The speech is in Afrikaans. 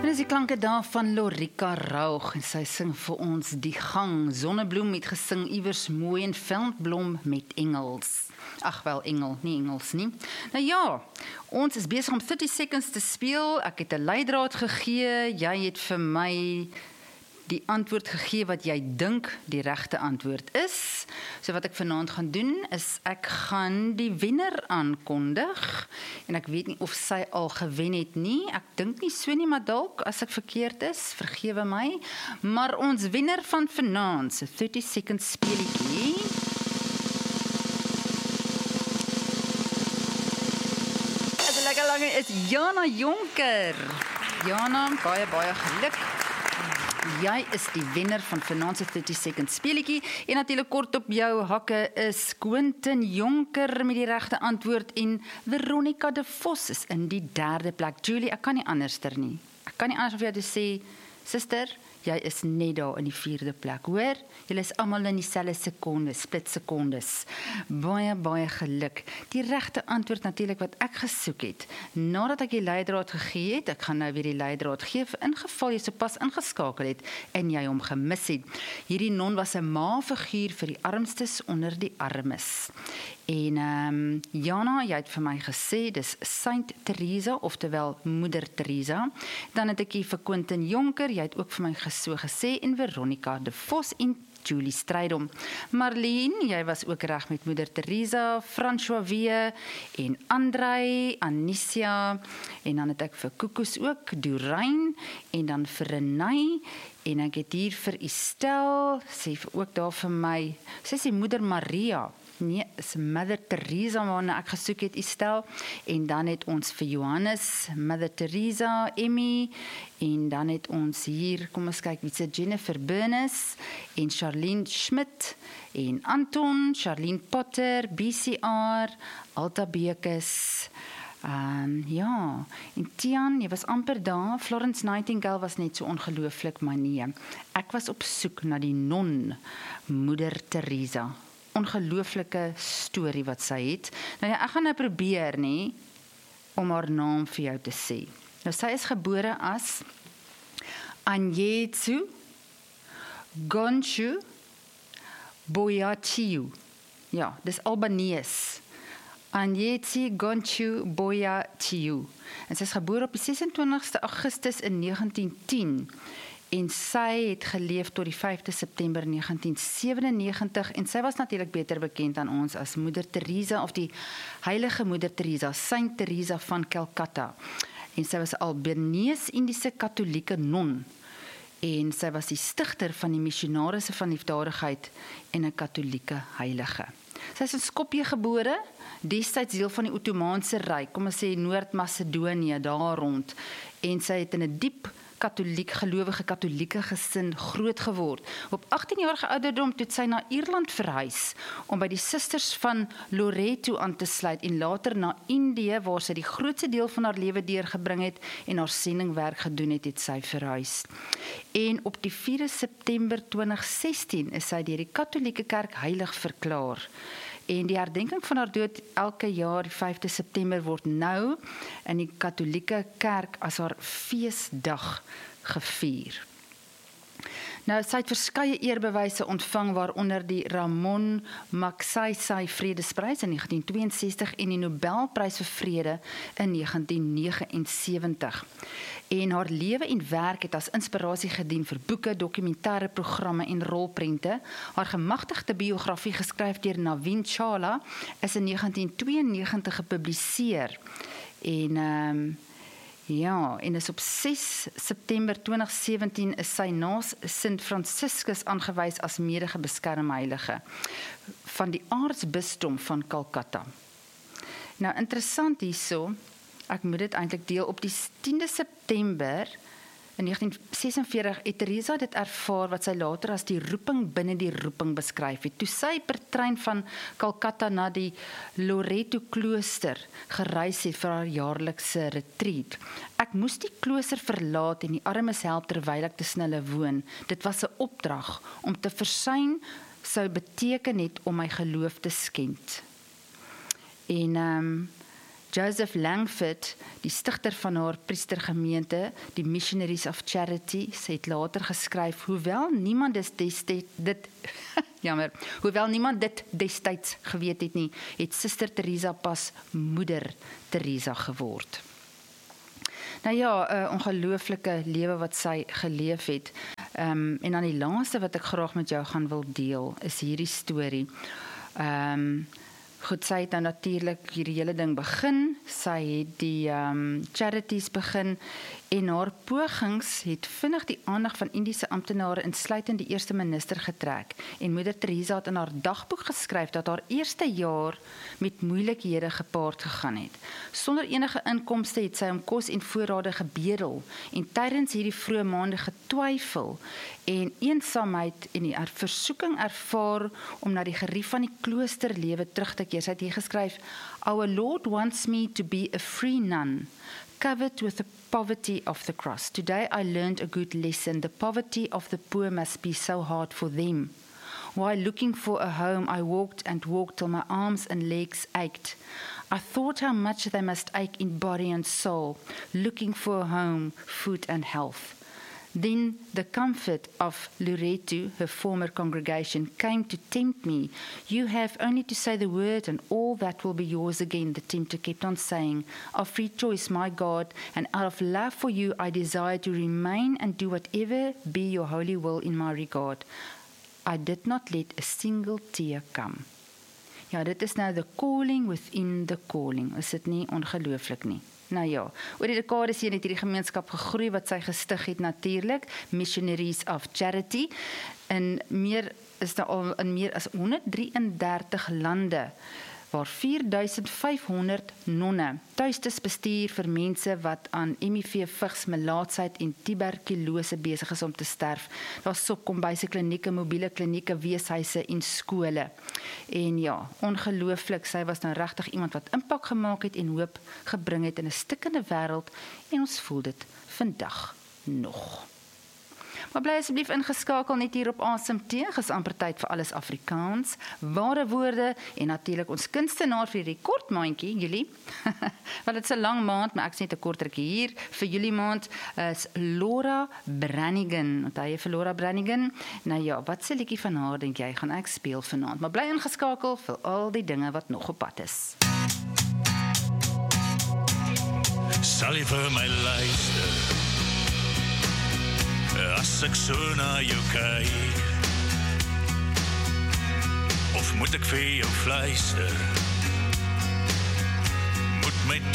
Dis die klanke daar van Lorika Raug en sy sing vir ons Die Gang. Sonnebloem het gesing iewers mooi en Veldblom met Engels. Ag wel, nie Engels nie. Nou ja, ons is besig om 30 seconds te speel. Ek het 'n leidraad gegee. Jy het vir my die antwoord gegee wat jy dink die regte antwoord is. So wat ek vanaand gaan doen, is ek gaan die wenner aankondig. En ek weet nie of sy al gewen het nie. Ek dink nie so nie, maar dalk as ek verkeerd is, vergewe my. Maar ons wenner van vanaand se 30 seconds speletjie is Jana Jonker. Jana, baie geluk. Jy is die wenner van vanaand se 30 seconds speletjie en natuurlik kort op jou hakke is Quentin Jonker met die regte antwoord en Veronica de Vos is in die derde plek. Julie, ek kan nie anderster nie. Ek kan nie anders of jy te sê, suster, jy is net daar in die vierde plek, hoor? Julle is almal in dieselfde sekonde, split sekondes. Baie geluk. Die regte antwoord natuurlik wat ek gesoek het, nadat ek die leidraad gegee het, ek gaan nou weer die leidraad gee, in geval jy sopas ingeskakel het en jy hom gemis het. Hierdie non was 'n ma-figuur vir die armstes onder die armes. En Jana, jy het vir my gesê, dis Saint Teresa, oftewel Moeder Teresa. Dan het ek hier vir Quentin Jonker, jy het ook vir my so gesê, en Veronica de Vos en Julie Strydom. Marlene, jy was ook reg met Moeder Teresa, François Wee en Andrei, Anicia, en dan het ek vir Koekoes ook, Doreen, en dan vir Renay, en ek het hier vir Estelle, sê ook daar vir my, sy Moeder Maria, nee, is Mother Teresa waarna ek gesoek het, Estelle, en dan het ons vir Johannes, Mother Teresa, Emmy, en dan het ons hier, kom ons kyk, wie se Jennifer Burnes, en Charlene Schmidt, en Anton, Charlene Potter, BCR, Alta Bekes, ja, en Tian, jy was amper daar, Florence Nightingale was net so ongelooflik, maar nee, ek was op soek na die non, Moeder Teresa, ongelooflike storie wat sy het. Nou ja, ek gaan nou probeer nie, om haar naam vir jou te sê. Nou sy is gebore as Anjetsu Gonchu Boyachiu. Ja, dis Albanees. Anjetsi Gonchu Boyachiu. En sy is gebore op die 26ste Augustus in 1910. En sy het geleef tot die 5de September 1997 en sy was natuurlik beter bekend aan ons as Moeder Teresa of die Heilige Moeder Teresa, Saint Teresa van Calcutta. En sy was 'n Albanese-Indiese katholieke non en sy was die stigter van die missionarisse van liefdadigheid en 'n katholieke heilige. Sy is in Skopje gebore, destyds deel van die Ottomaanse Ryk, kom ons sê Noord-Macedonië daar rond, en sy het in 'n diep gelowige katholieke gesin groot geword. Op 18-jarige ouderdom het sy na Ierland verhuis om by die Susters van Loreto aan te sluit en later na Indië waar sy die grootste deel van haar lewe deurgebring het en haar sendingwerk gedoen het sy verhuis. En op die 4 September 2016 is sy deur die Katholieke Kerk heilig verklaar. En die herdenking van haar dood elke jaar, die 5de September, word nou in die Katholieke Kerk as haar feesdag gevier. Nou, sy het verskeie eerbewyse ontvang, waaronder die Ramon Magsaysay Vredesprys in 1962 en die Nobelprys vir Vrede in 1979. En haar lewe en werk het as inspirasie gedien vir boeke, dokumentêre programme en rolprente. Haar gemagtigde biografie, geskryf deur Naveen Chawla, is in 1992 gepubliseer. En ja, en is op 6 September 2017 is sy naas Sint Franciscus aangewys as mede-beskermheilige van die aartsbisdom van Calcutta. Nou interessant hierso, ek moet dit eintlik deel, op die 10de September in 1946 het Teresa dit ervaar wat sy later as die roeping binne die roeping beskryf het. Toe sy per trein van Calcutta na die Loreto klooster gereis het vir haar jaarlikse retreat. Ek moes die klooster verlaat en die armes help terwyl ek tussen hulle woon. Dit was 'n opdrag om te versuim sou beteken het om my geloof te skend. En Joseph Langford, die stigter van haar priestergemeente, die Missionaries of Charity, het later geskryf, hoewel niemand dit destyds geweet het nie, het Suster Teresa pas Moeder Teresa geword. Nou ja, 'n ongelooflike lewe wat sy geleef het. En dan die laaste wat ek graag met jou gaan wil deel, is hierdie storie. Goed, sy het nou natuurlik hierdie hele ding begin, sy het die charities begin, en haar pogings het vinnig die aandag van Indiese amptenare insluitend die eerste minister getrek, en Moeder Teresa het in haar dagboek geskryf dat haar eerste jaar met moeilikhede gepaard gegaan het. Sonder enige inkomste het sy om kos en voorrade gebedel, en tydens hierdie vroeë maande getwyfel, en eensaamheid en die versoeking ervaar om na die gerief van die kloosterlewe terug te keer. Sy het hier geskryf, "Our Lord wants me to be a free nun, covered with the poverty of the cross. Today I learned a good lesson. The poverty of the poor must be so hard for them. While looking for a home, I walked and walked till my arms and legs ached. I thought how much they must ache in body and soul, looking for a home, food and health. Then the comfort of Loreto, her former congregation, came to tempt me. You have only to say the word and all that will be yours again," the tempter kept on saying. "Of free choice, my God, and out of love for you, I desire to remain and do whatever be your holy will in my regard. I did not let a single tear come." Ja, dit is nou the calling within the calling. Is dit nie ongelooflik nie? Nou ja, oor die dekades heen het hierdie gemeenskap gegroei wat sy gestig het natuurlik, Missionaries of Charity, is daar al in meer as 133 lande, waar 4500 nonne tuistes bestuur vir mense wat aan HIV, vigs, melaatsheid en tuberkulose besig is om te sterf. Daar is kombuise klinieke, mobiele klinieke, weeshuise en skole. En ja, ongelooflik, sy was nou regtig iemand wat impak gemaak het en hoop gebring het in 'n stikkende wêreld, en ons voel dit vandag nog. Maar bly asseblief ingeskakel net hier op Asemteug, is amper tyd vir alles Afrikaans, ware woorde en natuurlik ons kunstenaar vir die kort maandjie, Julie. Want dit is 'n lang maand, maar ek is net 'n kort rukkie hier vir Julie maand, is Laura Branigan. Onthou jy vir Laura Branigan? Nou ja, wat se liedjie van haar dink jy gaan ek speel vanaand? Maar bly ingeskakel vir al die dinge wat nog op pad is. Sal jy vir my luister as ek so na jou kyk, of moet ek vir jou fluister, moet my